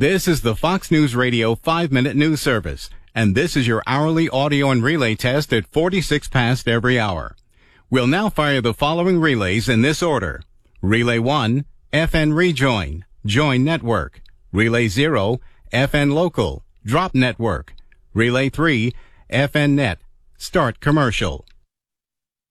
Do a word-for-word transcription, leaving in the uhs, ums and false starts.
This is the Fox News Radio five minute news service, and this is your hourly audio and relay test at forty-six past every hour. We'll now fire the following relays in this order. Relay one, F N Rejoin, Join Network. Relay zero, F N Local, Drop Network. Relay three, F N Net, Start Commercial.